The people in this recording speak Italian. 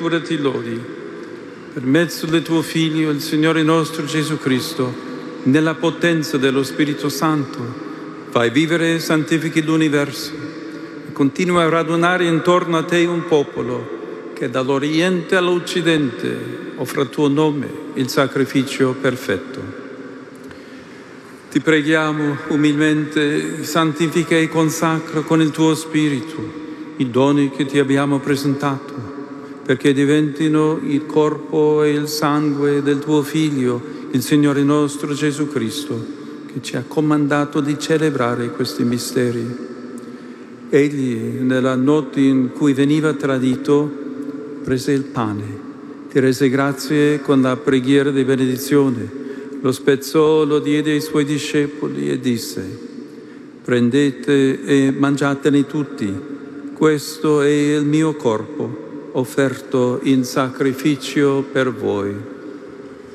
creatura ti lodi. Per mezzo del tuo Figlio, il Signore nostro Gesù Cristo, nella potenza dello Spirito Santo, fai vivere e santifichi l'universo e continua a radunare intorno a te un popolo che dall'Oriente all'Occidente offre al tuo nome il sacrificio perfetto. Ti preghiamo umilmente, santifica e consacra con il tuo Spirito i doni che ti abbiamo presentato, perché diventino il corpo e il sangue del tuo Figlio, il Signore nostro Gesù Cristo, che ci ha comandato di celebrare questi misteri. Egli, nella notte in cui veniva tradito, prese il pane, ti rese grazie con la preghiera di benedizione, lo spezzò, lo diede ai suoi discepoli e disse: prendete e mangiatene tutti, questo è il mio corpo, offerto in sacrificio per voi.